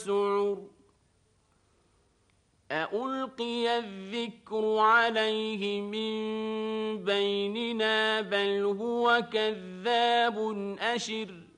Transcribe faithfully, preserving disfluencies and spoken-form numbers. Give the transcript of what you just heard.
السعر أألقي الذكر عليه من بيننا بل هو كذاب أشر